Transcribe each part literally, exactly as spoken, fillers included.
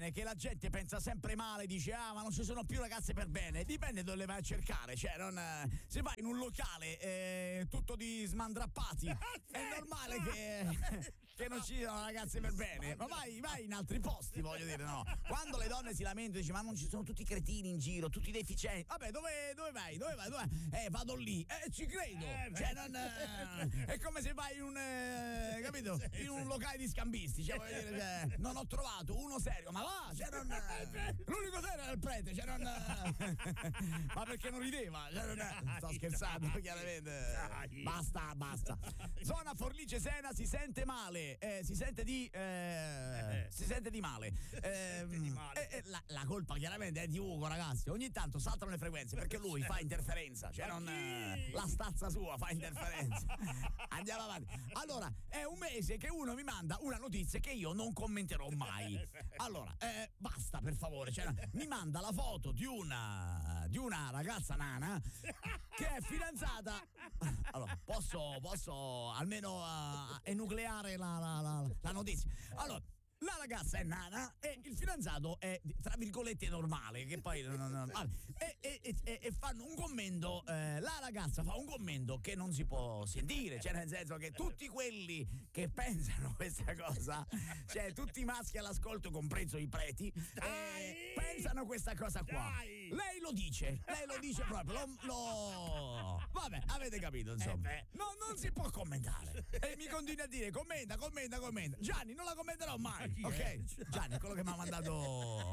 che, che la gente pensa sempre male, dice ah ma non ci sono più ragazze per bene, dipende dove le vai a cercare, cioè non, se vai in un locale eh, tutto di smandrappati è normale che, che non ci siano ragazze per bene, ma vai, vai in altri posti, voglio dire, no, quando le donne si lamentano dice ma non ci sono tutti cretini in giro, tutti deficienti, vabbè dove, dove vai, dove vai, dove vai? Eh vado lì, eh ci credo, cioè non, eh, è come se vai in un eh, capito, in un locale di scambisti, cioè voglio dire, cioè, non ho trovato uno serio, ma va, cioè non, l'unico serio era il prete, cioè non, ma perché non rideva, cioè non, sto scherzando chiaramente, basta, basta. Zona Forlice Sena si sente male, eh, si sente di eh, si sente di male, eh, di male. eh, eh, la, la colpa chiaramente è di Ugo, ragazzi, ogni tanto saltano le frequenze perché lui fa interferenza, cioè non, eh, la stazza sua fa interferenza. Andiamo avanti. Allora, è un mese che uno mi manda una notizia che io non commenterò mai. Allora, eh, basta per favore, cioè, mi manda la foto di una di una ragazza nana che è fidanzata. Allora, posso posso almeno uh, enucleare la, la, la, la notizia. Allora, la ragazza è nana e il fidanzato è tra virgolette normale, che poi no, no, no, vabbè, e, e, e, e fanno un commento, eh, la ragazza fa un commento che non si può sentire, cioè nel senso che tutti quelli che pensano questa cosa, cioè tutti i maschi all'ascolto compreso i preti, eh, pensano questa cosa qua. Dai. Lei lo dice, lei lo dice proprio, lo, lo... vabbè, avete capito insomma, Eh no, non si può commentare e mi continua a dire commenta, commenta, commenta. Gianni, non la commenterò mai. Ok, Gianni, quello che mi ha mandato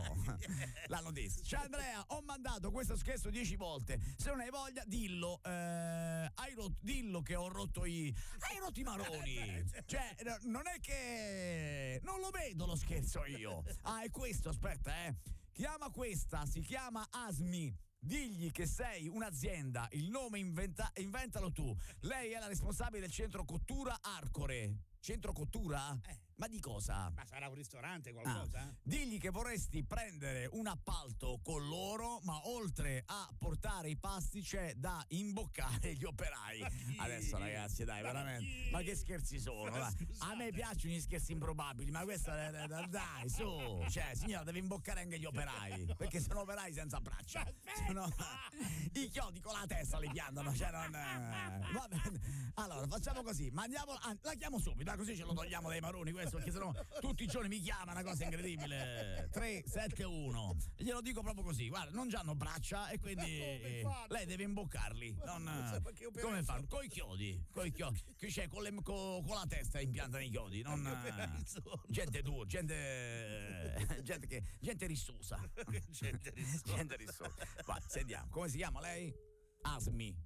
la notizia. Ciao Andrea, ho mandato questo scherzo dieci volte. Se non hai voglia, dillo. Eh, hai rotto, dillo che ho rotto i. Hai rotto i maroni. Cioè, non è che. Non lo vedo lo scherzo io. Ah, è questo, aspetta, eh. Chiama questa, si chiama Asmi. Digli che sei un'azienda, il nome inventa, inventalo tu. Lei è la responsabile del centro cottura Arcore. Centro cottura? Eh. Ma di cosa? Ma sarà un ristorante, qualcosa? Ah, digli che vorresti prendere un appalto con loro, ma oltre a portare i pasti c'è da imboccare gli operai. Adesso ragazzi, dai, ma veramente. Ma che scherzi sono? Dai. A me piacciono gli scherzi improbabili, ma questa dai, su, cioè, signora, deve imboccare anche gli operai, perché sono operai senza braccia. Sono, i chiodi con la testa li piantano, cioè non. Va bene. Allora, facciamo così, mandiamo, ah, la chiamo subito, così ce lo togliamo dai maroni questo, perché sennò tutti i giorni mi chiama, una cosa incredibile. Tre sette uno, glielo dico proprio così, guarda, non c'hanno braccia e quindi eh, lei deve imboccarli. Non, come fanno? Coi chiodi, coi chiodi, cioè con, le, con, con la testa impiantano i chiodi, non eh, gente dura, gente gente che gente rissosa. Gente rissosa. Gente rissosa. Vai, sentiamo, come si chiama lei? Asmi.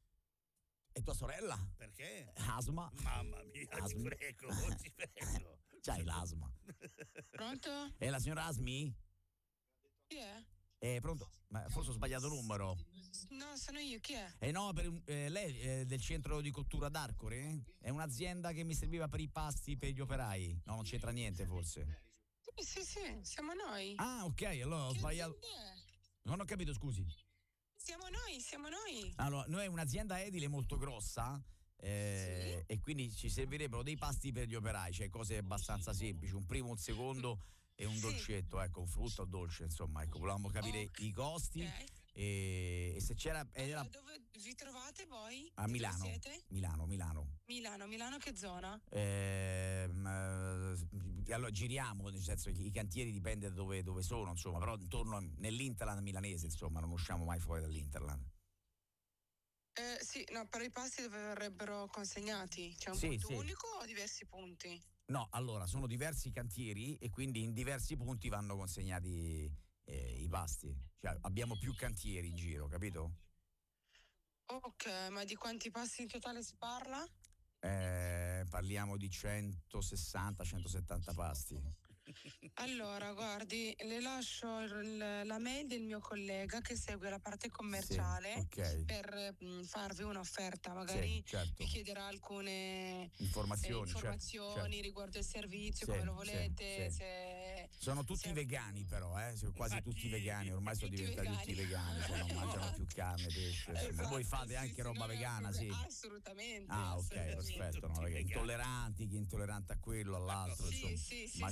E tua sorella? Perché? Asma. Mamma mia, Asmi. ti prego, ti prego. C'hai l'asma. Pronto? È la signora Asmi? Chi è? È pronto? Ma forse ho sbagliato numero. No, sono io, chi è? Eh no, per un- eh, lei è del centro di cottura d'Arcore? Eh? È un'azienda che mi serviva per i pasti per gli operai. No, non c'entra niente forse. Sì, sì, sì, siamo noi. Ah, ok, allora ho Che sbagliato. azienda è? Non ho capito, scusi. Siamo noi, siamo noi. Allora, noi è un'azienda edile molto grossa. Eh, e quindi ci servirebbero dei pasti per gli operai, cioè cose abbastanza semplici, un primo, un secondo e un Sì. dolcetto, ecco, un frutto o dolce, insomma, ecco, volevamo capire Ok. i costi e, e se c'era era Allora, dove vi trovate voi? a Di Milano. Dove siete? Milano, Milano. Milano, Milano che zona? Ehm, eh, allora giriamo, nel senso che i cantieri dipende da dove, dove sono, insomma, però intorno a- nell'Interland milanese, insomma, non usciamo mai fuori dall'Interland. Eh, sì, no, per i pasti dove verrebbero consegnati. C'è un Sì, punto sì. unico o diversi punti? No, allora, sono diversi cantieri e quindi in diversi punti vanno consegnati eh, i pasti. Cioè, abbiamo più cantieri in giro, capito? Ok, ma di quanti pasti in totale si parla? Eh, parliamo di centosessanta centosettanta pasti. Allora, guardi, le lascio il- la mail del mio collega che segue la parte commerciale Sì, ok. per mh, farvi un'offerta, magari Sì, certo. vi chiederà alcune Informazioni, eh, informazioni certo, certo. riguardo il servizio, Sì, come lo sì, volete. sì. Se, Sono tutti se- vegani però, eh? Sono quasi Ma tutti chi? vegani, ormai sono Tutti diventati vegani. tutti vegani, cioè non mangiano più carne, pesce, insomma. Esatto, Voi fate sì, anche sì, roba non è vegana, sì? proprio- Assolutamente. Ah, ok, assolutamente. perfetto, no, Tutti perché vegani. intolleranti, chi è intollerante a quello, all'altro, Sì, insomma, sì, sì, macello sì, sì,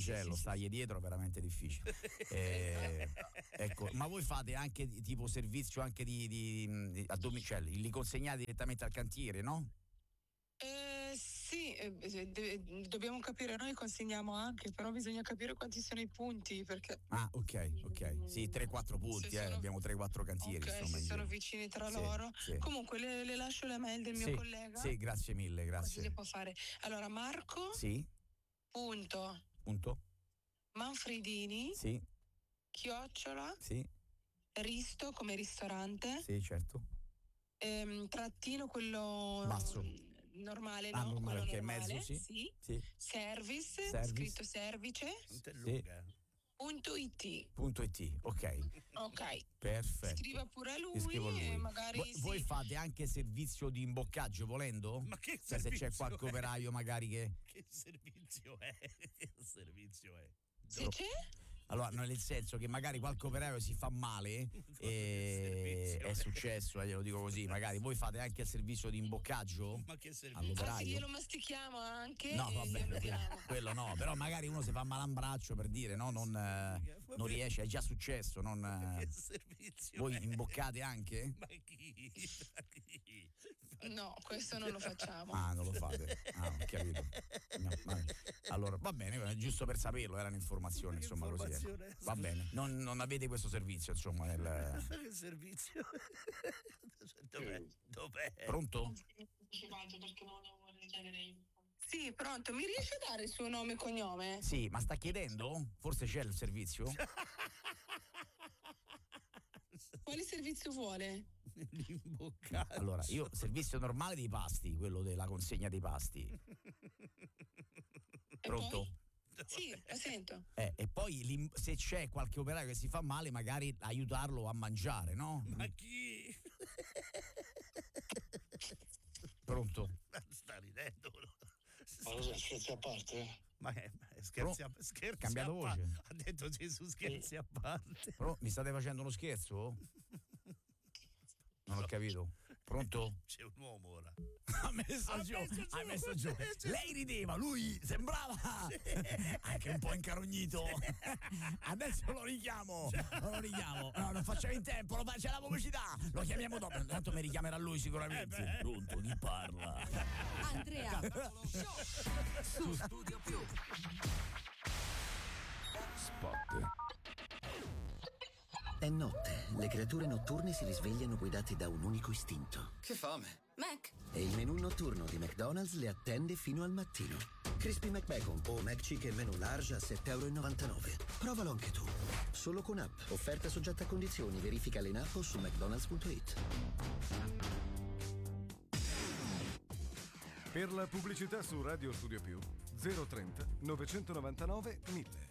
stargli dietro è veramente difficile. Eh, ecco, ma voi fate anche tipo servizio anche di, di, di a domicilio, cioè, li consegnate direttamente al cantiere, no? Eh, sì, eh, de- dobbiamo capire, noi consegniamo anche, però bisogna capire quanti sono i punti, perché Ah, ok, ok. Sì, tre quattro punti, se eh, sono- abbiamo tre quattro cantieri, ok, insomma. se in sono giro. vicini tra Sì, loro. sì. Comunque le, le lascio le mail del mio Sì, collega. sì, grazie mille, Così grazie. le può fare. Allora, Marco Sì, punto punto. Manfredini Sì, chiocciola sì, Risto come ristorante, sì, certo. ehm, trattino quello Basso. normale, Ah, no? normale, Quello ok, normale, mezzo, sì. sì. Sì. Service, Service. scritto service, Non te Sì. lunga. punto it. Punto it, ok. Ok. Perfetto. Scriva pure a lui, Ti scrivo a lui. e magari Voi, sì. voi fate anche servizio di imboccaggio volendo? Ma che Cioè, se c'è servizio qualche è? operaio magari che. Che servizio è? Che servizio è? Se c'è? Allora, no, nel senso che magari qualche operaio si fa male e servizio è è? successo, eh, glielo dico così, magari voi fate anche il servizio di imboccaggio? Ma che servizio? All'operaio? Ah, se glielo mastichiamo anche No, e vabbè, glielo quello, diamo. quello no, però magari uno si fa male a un braccio per dire, no, non, eh, non riesce, è già successo, non, Che eh, servizio voi è? imboccate anche? Ma chi? Ma chi? No, questo non lo facciamo. Ah, non lo fate. Ah, ho capito. No, vabbè. Allora, va bene, giusto per saperlo, era un'informazione, insomma, così. ecco. Informazione. Va bene, non, non avete questo servizio, insomma, nel... Ma che servizio? Dov'è? Dov'è? Pronto? Sì, pronto, mi riesce a dare il suo nome e cognome? Sì, ma sta chiedendo? Forse c'è il servizio? Quale servizio vuole? L'imboccaggio. Allora, io servizio normale dei pasti, quello della consegna dei pasti. E Pronto? poi? Sì, la sento. Eh, e poi l'im- se c'è qualche operaio che si fa male, magari aiutarlo a mangiare, no? Ma chi? Pronto? Ma sta ridendo. Ma lo sai, scherzi a parte? Ma è, ma è scherzi a, scherzi Cambiato a parte. voce. Ha detto Gesù scherzi a parte. Però mi state facendo uno scherzo? Non ho capito. Pronto? C'è un uomo ora. Ha messo Ha giù, messo giù. ha messo giù. Lei rideva, lui sembrava anche un po' incarognito. Adesso lo richiamo, lo richiamo. No, non facciamo in tempo, lo fa- c'è la pubblicità. Lo chiamiamo dopo. Tanto mi richiamerà lui sicuramente. Eh beh. Pronto, chi parla? Andrea su Studio Più. Spot. È notte, le creature notturne si risvegliano guidate da un unico istinto. Che fame! Mac, E il menù notturno di McDonald's le attende fino al mattino. Crispy McBacon o McChicken menù large a sette e novantanove euro. Provalo anche tu. Solo con app. Offerta soggetta a condizioni. Verificale in app o su mcdonalds punto it. Per la pubblicità su Radio Studio Più zero trenta novecentonovantanove mille.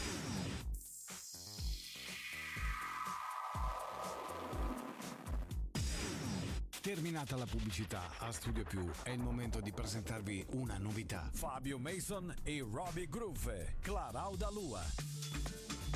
Terminata la pubblicità a Studio Più, è il momento di presentarvi una novità. Fabio Mason e Robbie Groove, Clarauda Lua.